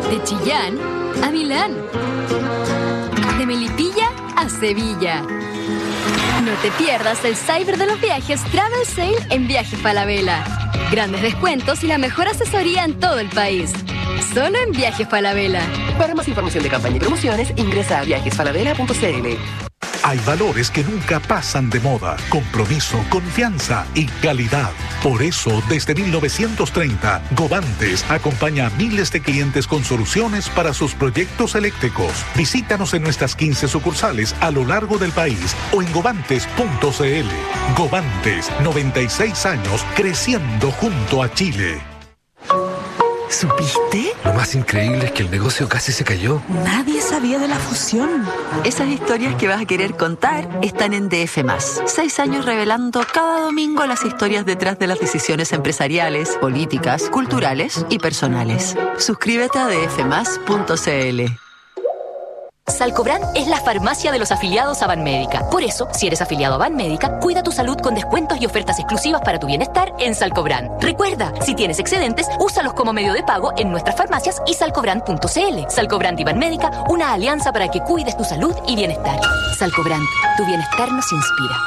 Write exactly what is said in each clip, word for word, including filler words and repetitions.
De Chillán a Milán. De Melipilla a Sevilla. No te pierdas el Cyber de los Viajes Travel Sale en Viajes Falabella. Grandes descuentos y la mejor asesoría en todo el país. Solo en Viajes Falabella. Para más información de campaña y promociones, ingresa a viajes falabella punto c l. Hay valores que nunca pasan de moda. Compromiso, confianza y calidad. Por eso, desde mil novecientos treinta, Govantes acompaña a miles de clientes con soluciones para sus proyectos eléctricos. Visítanos en nuestras quince sucursales a lo largo del país o en govantes punto c l. Govantes, noventa y seis años creciendo junto a Chile. ¿Supiste? Lo más increíble es que el negocio casi se cayó. Nadie sabía de la fusión. Esas historias que vas a querer contar están en D F más. Seis años revelando cada domingo las historias detrás de las decisiones empresariales, políticas, culturales y personales. Suscríbete a d f más punto c l. Salcobran es la farmacia de los afiliados a Banmédica. Por eso, si eres afiliado a Banmédica, cuida tu salud con descuentos y ofertas exclusivas para tu bienestar en Salcobran. Recuerda, si tienes excedentes, úsalos como medio de pago en nuestras farmacias y salcobran punto c l. Salcobran y Banmédica, una alianza para que cuides tu salud y bienestar. Salcobran, tu bienestar nos inspira.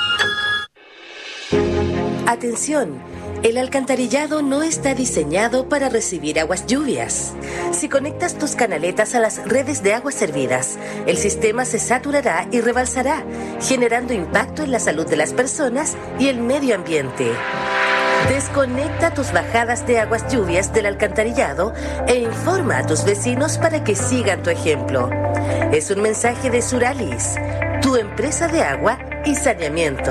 Atención. El alcantarillado no está diseñado para recibir aguas lluvias. Si conectas tus canaletas a las redes de aguas servidas, el sistema se saturará y rebalsará, generando impacto en la salud de las personas y el medio ambiente. Desconecta tus bajadas de aguas lluvias del alcantarillado e informa a tus vecinos para que sigan tu ejemplo. Es un mensaje de Suralis, tu empresa de agua y saneamiento.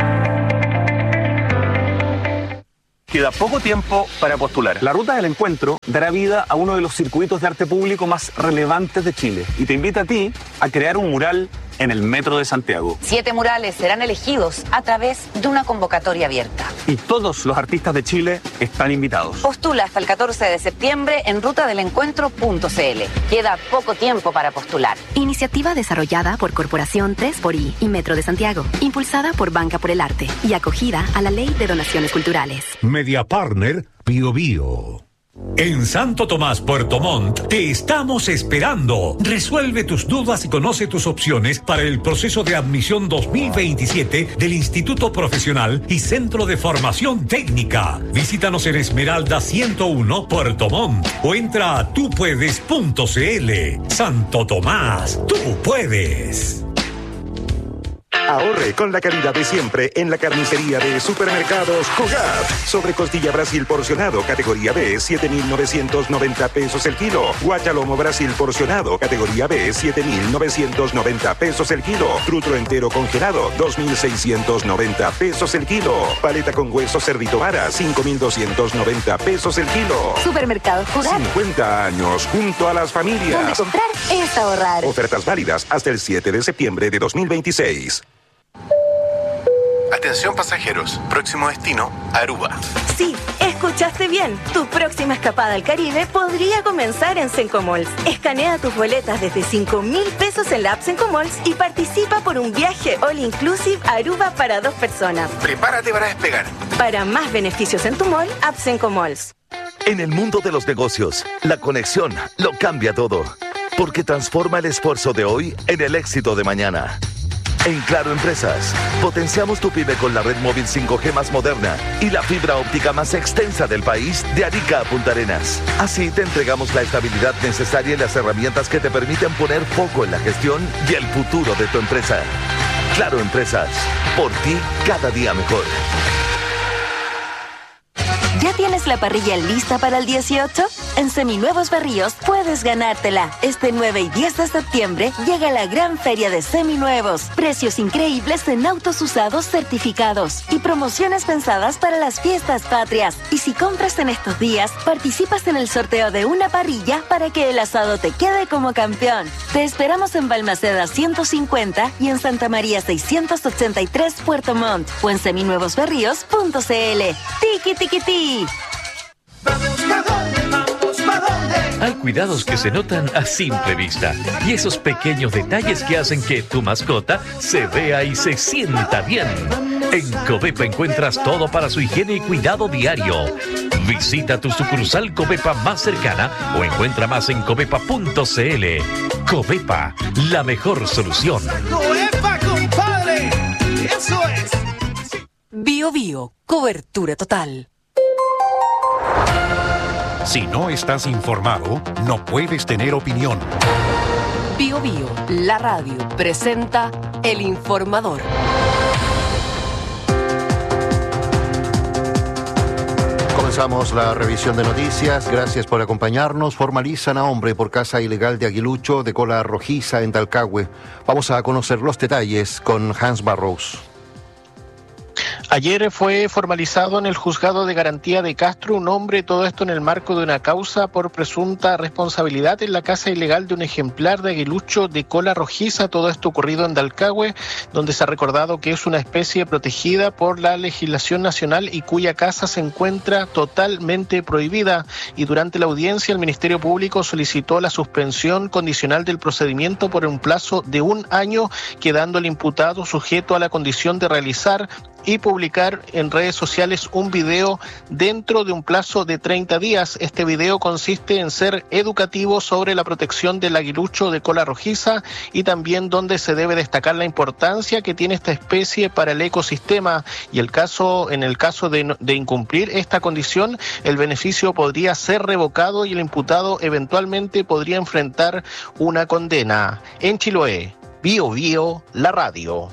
Queda poco tiempo para postular. La Ruta del Encuentro dará vida a uno de los circuitos de arte público más relevantes de Chile y te invita a ti a crear un mural en el Metro de Santiago. Siete murales serán elegidos a través de una convocatoria abierta. Y todos los artistas de Chile están invitados. Postula hasta el catorce de septiembre en ruta del encuentro punto c l. Queda poco tiempo para postular. Iniciativa desarrollada por Corporación tres por I y Metro de Santiago, impulsada por Banca por el Arte y acogida a la Ley de Donaciones Culturales. Media Partner Bio Bio. En Santo Tomás, Puerto Montt, te estamos esperando. Resuelve tus dudas y conoce tus opciones para el proceso de admisión dos mil veintisiete del Instituto Profesional y Centro de Formación Técnica. Visítanos en Esmeralda ciento uno, Puerto Montt, o entra a tú puedes punto c l. Santo Tomás, tú puedes. Ahorre con la calidad de siempre en la carnicería de Supermercados Cogat. Sobre costilla Brasil porcionado categoría B, siete mil novecientos noventa pesos el kilo. Guachalomo Brasil porcionado categoría B, siete mil novecientos noventa pesos el kilo. Trutro entero congelado, dos mil seiscientos noventa pesos el kilo. Paleta con hueso cerdito vara, cinco mil doscientos noventa pesos el kilo. Supermercados Cogat. cincuenta años junto a las familias. Donde comprar es ahorrar. Ofertas válidas hasta el siete de septiembre de dos mil veintiséis. Atención pasajeros, próximo destino, Aruba. Sí, escuchaste bien. Tu próxima escapada al Caribe podría comenzar en Sencomalls. Escanea tus boletas desde cinco mil pesos en la app Sencomalls y participa por un viaje all inclusive a Aruba para dos personas. Prepárate para despegar. Para más beneficios en tu mall, app Sencomalls. En el mundo de los negocios, la conexión lo cambia todo, porque transforma el esfuerzo de hoy en el éxito de mañana. En Claro Empresas, potenciamos tu pyme con la red móvil cinco G más moderna y la fibra óptica más extensa del país, de Arica a Punta Arenas. Así te entregamos la estabilidad necesaria y las herramientas que te permiten poner foco en la gestión y el futuro de tu empresa. Claro Empresas, por ti cada día mejor. ¿Ya tienes la parrilla lista para el dieciocho? En Seminuevos Berríos puedes ganártela. Este nueve y diez de septiembre llega la gran feria de Seminuevos. Precios increíbles en autos usados certificados y promociones pensadas para las fiestas patrias. Y si compras en estos días, participas en el sorteo de una parrilla para que el asado te quede como campeón. Te esperamos en Balmaceda ciento cincuenta y en Santa María seiscientos ochenta y tres Puerto Montt o en seminuevos berríos punto c l. Tiki tiki ti. Vamos pa' dónde, vamos pa' dónde. Hay cuidados que se notan a simple vista y esos pequeños detalles que hacen que tu mascota se vea y se sienta bien. En Covepa encuentras todo para su higiene y cuidado diario. Visita tu sucursal Covepa más cercana o encuentra más en covepa punto cl. Covepa, la mejor solución. ¡Covepa, compadre! ¡Eso es! Bio Bio, cobertura total. Si no estás informado, no puedes tener opinión. Bio Bio, la radio, presenta El Informador. Comenzamos la revisión de noticias. Gracias por acompañarnos. Formalizan a hombre por caza ilegal de aguilucho de cola rojiza en Talcahué. Vamos a conocer los detalles con Hans Barrows. Ayer fue formalizado en el juzgado de garantía de Castro un hombre, todo esto en el marco de una causa por presunta responsabilidad en la caza ilegal de un ejemplar de aguilucho de cola rojiza, todo esto ocurrido en Talcahué, donde se ha recordado que es una especie protegida por la legislación nacional y cuya caza se encuentra totalmente prohibida. Y durante la audiencia el Ministerio Público solicitó la suspensión condicional del procedimiento por un plazo de un año, quedando el imputado sujeto a la condición de realizar y publicar en redes sociales un video dentro de un plazo de treinta días. Este video consiste en ser educativo sobre la protección del aguilucho de cola rojiza y también donde se debe destacar la importancia que tiene esta especie para el ecosistema. Y el caso, en el caso de, de incumplir esta condición, el beneficio podría ser revocado y el imputado eventualmente podría enfrentar una condena. En Chiloé, Bio Bio, la radio.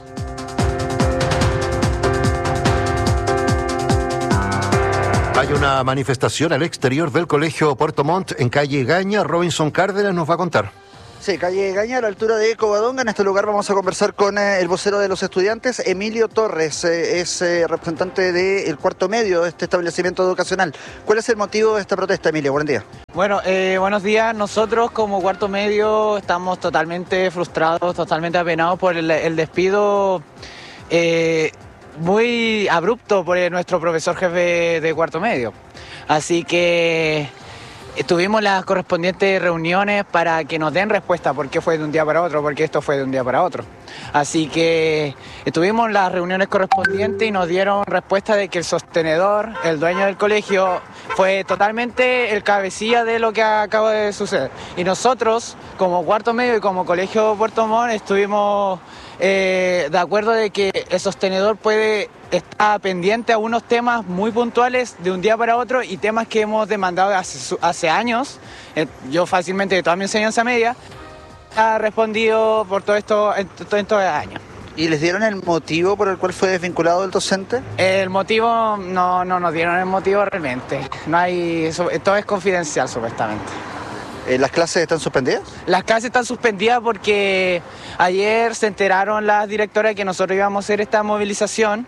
Hay una manifestación al exterior del Colegio Puerto Montt en calle Gaña. Robinson Cárdenas nos va a contar. Sí, calle Gaña, a la altura de Covadonga. En este lugar vamos a conversar con eh, el vocero de los estudiantes, Emilio Torres. Eh, es eh, representante del cuarto medio de este establecimiento educacional. ¿Cuál es el motivo de esta protesta, Emilio? Buen día. Bueno, eh, buenos días. Nosotros como cuarto medio estamos totalmente frustrados, totalmente apenados por el, el despido eh, muy abrupto por nuestro profesor jefe de cuarto medio. Así que tuvimos las correspondientes reuniones para que nos den respuesta por qué fue de un día para otro, porque esto fue de un día para otro. Así que tuvimos las reuniones correspondientes y nos dieron respuesta de que el sostenedor, el dueño del colegio, fue totalmente el cabecilla de lo que acaba de suceder. Y nosotros, como cuarto medio y como Colegio Puerto Montt, estuvimos eh, de acuerdo de que el sostenedor puede estar pendiente a unos temas muy puntuales de un día para otro y temas que hemos demandado hace, hace años. Eh, yo fácilmente de toda mi enseñanza media ha respondido por todo esto en todos estos años. ¿Y les dieron el motivo por el cual fue desvinculado el docente? El motivo, no, no nos dieron el motivo realmente. No hay, todo es confidencial supuestamente. ¿Las clases están suspendidas? Las clases están suspendidas porque ayer se enteraron las directoras que nosotros íbamos a hacer esta movilización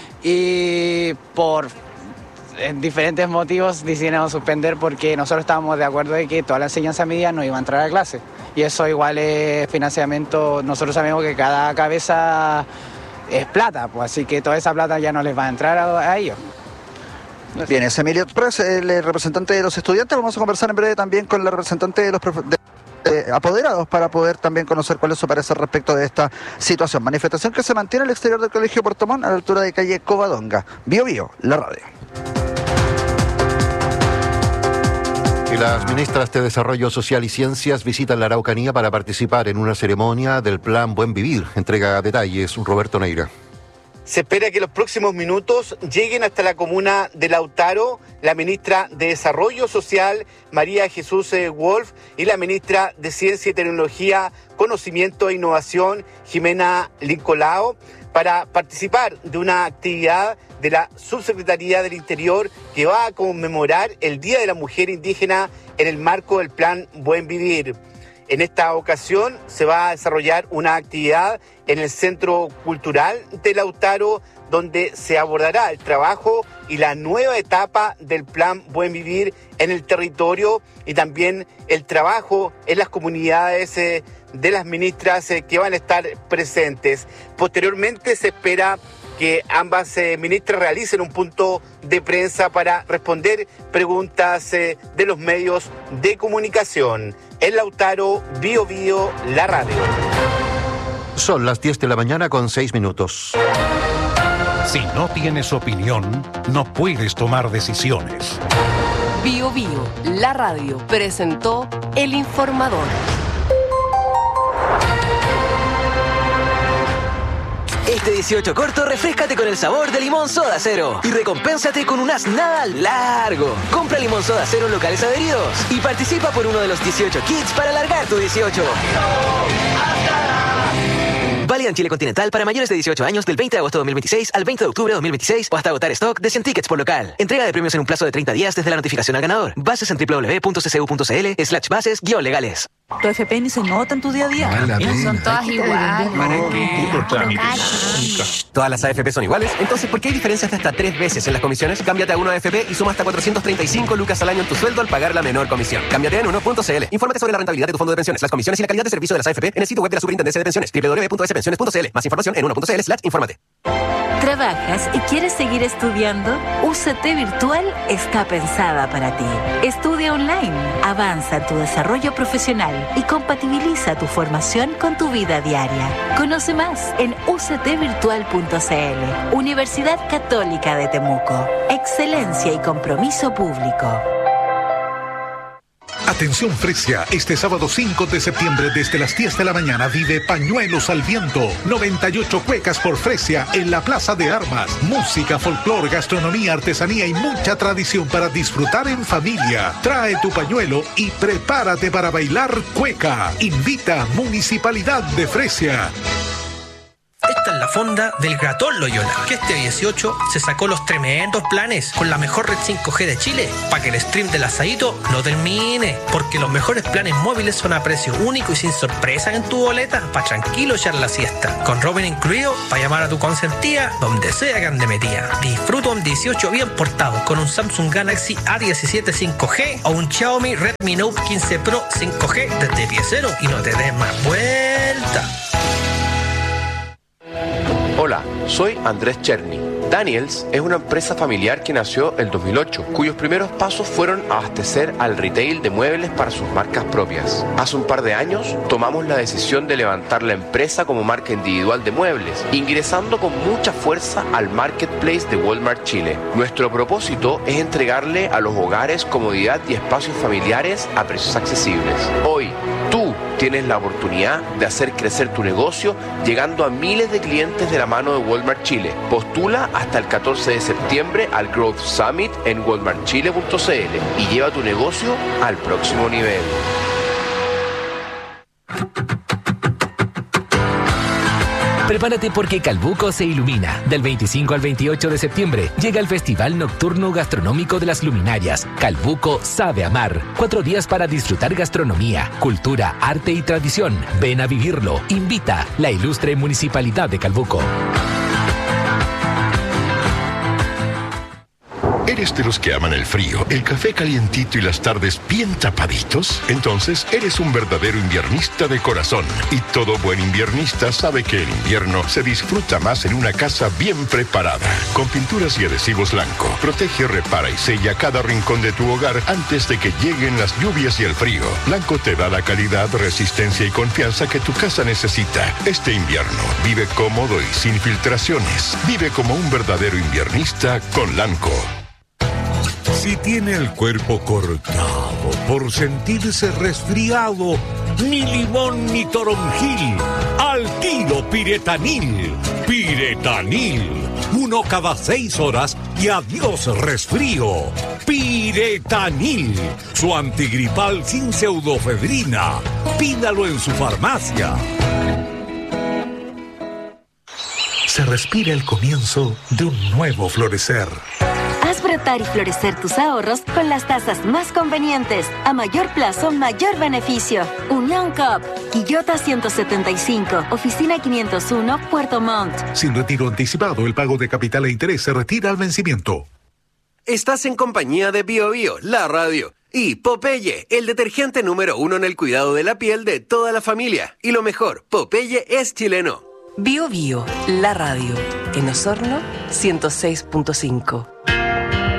y por en diferentes motivos decidieron suspender porque nosotros estábamos de acuerdo de que toda la enseñanza media no iba a entrar a clase. Y eso igual es financiamiento, nosotros sabemos que cada cabeza es plata, pues así que toda esa plata ya no les va a entrar a, a ellos. Bien, es Emilio Torres, el representante de los estudiantes. Vamos a conversar en breve también con la representante de los de, eh, apoderados para poder también conocer cuál es su parecer respecto de esta situación. Manifestación que se mantiene al exterior del Colegio Puerto Montt, a la altura de calle Covadonga. Bio Bio, la radio. Y las ministras de Desarrollo Social y Ciencias visitan la Araucanía para participar en una ceremonia del Plan Buen Vivir. Entrega detalles Roberto Neira. Se espera que en los próximos minutos lleguen hasta la comuna de Lautaro la ministra de Desarrollo Social, María Jesús Wolf, y la ministra de Ciencia y Tecnología, Conocimiento e Innovación, Jimena Lincolao, para participar de una actividad de la Subsecretaría del Interior que va a conmemorar el Día de la Mujer Indígena en el marco del Plan Buen Vivir. En esta ocasión se va a desarrollar una actividad en el Centro Cultural de Lautaro, donde se abordará el trabajo y la nueva etapa del Plan Buen Vivir en el territorio y también el trabajo en las comunidades eh, de las ministras eh, que van a estar presentes. Posteriormente se espera que ambas eh, ministras realicen un punto de prensa para responder preguntas eh, de los medios de comunicación. En Lautaro, Bio Bio, la radio. Son las diez de la mañana con seis minutos. Si no tienes opinión, no puedes tomar decisiones. Bio Bio, la radio, presentó El Informador. Este dieciocho corto, refréscate con el sabor de Limón Soda Cero y recompénsate con un as nada largo. Compra Limón Soda Cero en locales adheridos y participa por uno de los dieciocho kits para alargar tu dieciocho. Válida en Chile continental para mayores de dieciocho años del veinte de agosto de dos mil veintiséis al veinte de octubre de dos mil veintiséis o hasta agotar stock de cien tickets por local. Entrega de premios en un plazo de treinta días desde la notificación al ganador. Bases en www.ccu.cl slash bases guión legales. Tu F P ni se nota en tu día a día. Son todas iguales. ¿Para qué? ¿Todas las A F P son iguales? Entonces, ¿por qué hay diferencias de hasta tres veces en las comisiones? Cámbiate a uno A F P y suma hasta cuatrocientos treinta y cinco lucas al año en tu sueldo al pagar la menor comisión. Cámbiate en uno punto c l. Infórmate sobre la rentabilidad de tu fondo de pensiones, las comisiones y la calidad de servicio de las A F P en el sitio web de la Superintendencia de Pensiones, doble u doble u doble u punto s pensiones punto c l. Más información en uno punto c l slash infórmate. ¿Trabajas y quieres seguir estudiando? U C T Virtual está pensada para ti. Estudia online, avanza en tu desarrollo profesional y compatibiliza tu formación con tu vida diaria. Conoce más en u c t virtual punto c l. Universidad Católica de Temuco. Excelencia y compromiso público. Atención Fresia, este sábado cinco de septiembre desde las diez de la mañana vive Pañuelos al Viento, noventa y ocho cuecas por Fresia en la Plaza de Armas. Música, folclor, gastronomía, artesanía y mucha tradición para disfrutar en familia. Trae tu pañuelo y prepárate para bailar cueca. Invita Municipalidad de Fresia. Esta es la fonda del Gratón Loyola, que este dieciocho se sacó los tremendos planes con la mejor red cinco G de Chile para que el stream del asadito no termine, porque los mejores planes móviles son a precio único y sin sorpresa en tu boleta para tranquilo echar la siesta, con roaming incluido para llamar a tu consentida donde sea que ande metida. Disfruta un dieciocho bien portado con un Samsung Galaxy A diecisiete cinco G o un Xiaomi Redmi Note quince Pro cinco G desde pie cero y no te des más vuelta. Hola, soy Andrés Cherny. Daniels es una empresa familiar que nació en dos mil ocho, cuyos primeros pasos fueron abastecer al retail de muebles para sus marcas propias. Hace un par de años tomamos la decisión de levantar la empresa como marca individual de muebles, ingresando con mucha fuerza al marketplace de Walmart Chile. Nuestro propósito es entregarle a los hogares comodidad y espacios familiares a precios accesibles. Hoy, tú tienes la oportunidad de hacer crecer tu negocio llegando a miles de clientes de la mano de Walmart Chile. Postula hasta el catorce de septiembre al Growth Summit en walmart chile punto c l y lleva tu negocio al próximo nivel. Prepárate porque Calbuco se ilumina. Del veinticinco al veintiocho de septiembre llega el Festival Nocturno Gastronómico de las Luminarias. Calbuco sabe amar. Cuatro días para disfrutar gastronomía, cultura, arte y tradición. Ven a vivirlo. Invita la ilustre Municipalidad de Calbuco. ¿Eres de los que aman el frío, el café calientito y las tardes bien tapaditos? Entonces eres un verdadero inviernista de corazón. Y todo buen inviernista sabe que el invierno se disfruta más en una casa bien preparada. Con pinturas y adhesivos Lanco, protege, repara y sella cada rincón de tu hogar antes de que lleguen las lluvias y el frío. Lanco te da la calidad, resistencia y confianza que tu casa necesita. Este invierno vive cómodo y sin filtraciones. Vive como un verdadero inviernista con Lanco. Si tiene el cuerpo cortado por sentirse resfriado, ni limón ni toronjil, al tiro Piretanil. Piretanil, uno cada seis horas y adiós resfrío. Piretanil, su antigripal sin pseudofedrina. Pídalo en su farmacia. Se respira el comienzo de un nuevo florecer. Haz brotar y florecer tus ahorros con las tasas más convenientes. A mayor plazo, mayor beneficio. Unión Coop, Quillota ciento setenta y cinco, Oficina quinientos uno, Puerto Montt. Sin retiro anticipado, el pago de capital e interés se retira al vencimiento. Estás en compañía de Bio Bio, la radio. Y Popeye, el detergente número uno en el cuidado de la piel de toda la familia. Y lo mejor, Popeye es chileno. Bio Bio, la radio. En Osorno, ciento seis punto cinco.